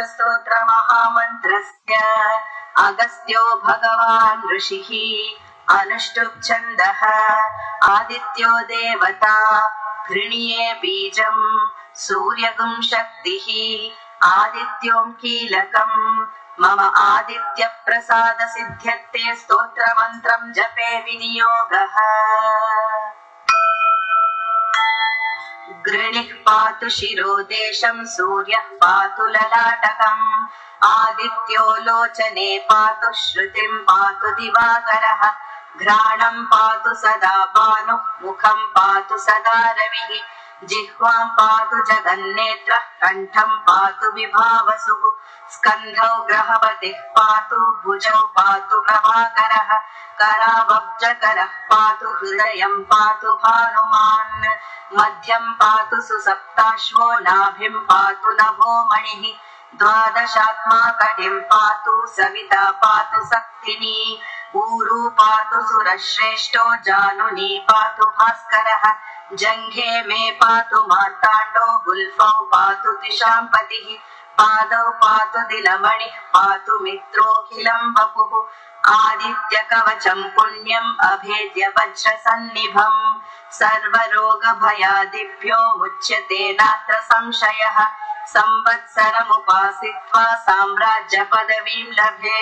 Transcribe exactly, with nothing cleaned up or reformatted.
स्तोत्रमहामन्त्रस्य अगस्त्यो भगवान् ऋषिः अनुष्टुप् छन्दः आदित्यो देवता घृणीये बीजम् सूर्यगुं शक्तिः आदित्यों कीलकम् मम आदित्य प्रसाद सिद्ध्यर्थे स्तोत्रमन्त्रं जपे विनियोगः गृणिः पातु शिरोदेशं सूर्यः पातु ललाटकम् आदित्यो लोचने पातु श्रुतिं पातु दिवाकरः घ्राणं पातु सदा भानुः मुखं पातु सदा रविः जिह्वां पातु जगन्नेत्रः कण्ठं पातु विभावसुः स्कन्धौ ग्रहपतिः पातु भुजौ पातु प्रभाकरः करावब्जकरः पातु हृदयं पातु भानुमान् मध्यं पातु सुसप्ताश्वो नाभिं पातु नभो मणिः द्वादशात्मा कटिं पातु सविता पातु सक्तिनी ऊरू पातु सुरश्रेष्ठो जानुनी पातु भास्करः जङ्घे मे पातु मार्ताण्डो गुल्फौ पातु दिशांपतिः पादौ पातु दिलमणिः पातु मित्रोऽखिलं वपुः आदित्य कवचं पुण्यम् अभेद्य वज्रसन्निभम् सर्वरोगभयादिभ्यो मुच्यते नात्र संशयः संवत्सरमुपासित्वा साम्राज्य पदवीं लभे